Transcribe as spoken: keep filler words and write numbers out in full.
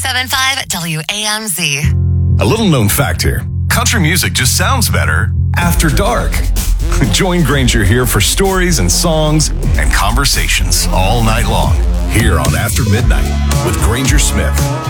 seven five W A M Z. A little known fact here. Country music just sounds better after dark. Join Granger here for stories and songs and conversations all night long here on After Midnight with Granger Smith.